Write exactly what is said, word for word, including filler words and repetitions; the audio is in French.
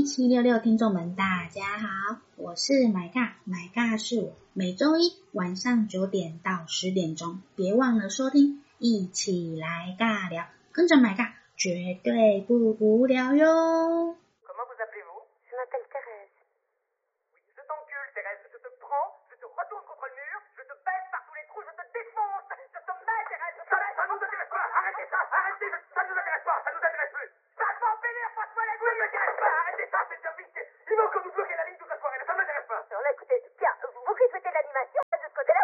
七六六听众们，大家好，我是买尬，买尬是我，每周一晚上九点到十点钟，别忘了收听，一起来尬聊，跟着买尬，绝对不无聊哟。 Comment vous appelez-vous? Je m'appelle Thérèse. Oui, je t'encule, Thérèse. Je te prends, je te retourne contre le mur, je te baisse par tous les trous, je te défonce. Je te mets, Thérèse. Ça, ça nous intéresse pas. Arrêtez ça, arrêtez. Ça nous intéresse pas, ça nous intéresse plus.